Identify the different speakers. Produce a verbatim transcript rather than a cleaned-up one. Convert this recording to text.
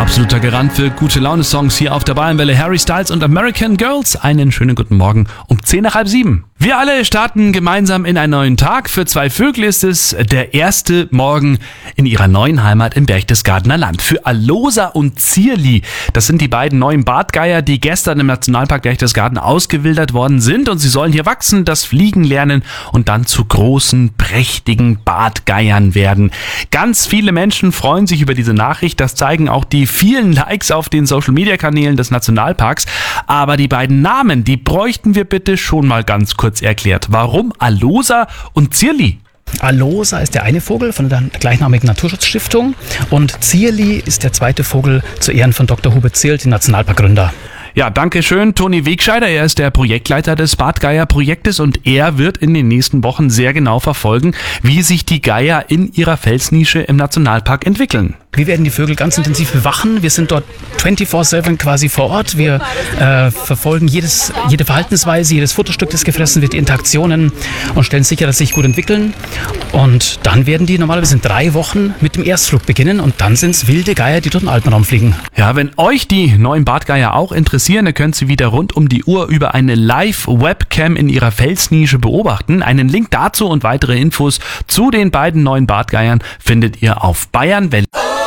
Speaker 1: Absoluter Garant für gute Laune-Songs hier auf der Bayernwelle. Harry Styles und American Girls. Einen schönen guten Morgen um zehn nach halb sieben. Wir alle starten gemeinsam in einen neuen Tag. Für zwei Vögel ist es der erste Morgen in ihrer neuen Heimat im Berchtesgadener Land. Für Alosa und Zierli, das sind die beiden neuen Bartgeier, die gestern im Nationalpark Berchtesgaden ausgewildert worden sind. Und sie sollen hier wachsen, das Fliegen lernen und dann zu großen, prächtigen Bartgeiern werden. Ganz viele Menschen freuen sich über diese Nachricht. Das zeigen auch die vielen Likes auf den Social-Media-Kanälen des Nationalparks. Aber die beiden Namen, die bräuchten wir bitte schon mal ganz kurz erklärt. Warum Alosa und Zierli?
Speaker 2: Alosa ist der eine Vogel von der gleichnamigen Naturschutzstiftung und Zierli ist der zweite Vogel zu Ehren von Doktor Hubert Zierl, dem Nationalparkgründer.
Speaker 1: Ja, danke schön, Toni Wegscheider. Er ist der Projektleiter des Bartgeier-Projektes und er wird in den nächsten Wochen sehr genau verfolgen, wie sich die Geier in ihrer Felsnische im Nationalpark entwickeln.
Speaker 2: Wir werden die Vögel ganz intensiv bewachen. Wir sind dort vierundzwanzig sieben quasi vor Ort. Wir äh, verfolgen jedes, jede Verhaltensweise, jedes Futterstück, das gefressen wird, die Interaktionen und stellen sicher, dass sie sich gut entwickeln. Und dann werden die normalerweise in drei Wochen mit dem Erstflug beginnen und dann sind es wilde Geier, die durch den Alpenraum fliegen.
Speaker 1: Ja, wenn euch die neuen Bartgeier auch interessieren, dann könnt ihr sie wieder rund um die Uhr über eine Live-Webcam in ihrer Felsnische beobachten. Einen Link dazu und weitere Infos zu den beiden neuen Bartgeiern findet ihr auf Bayernwelle.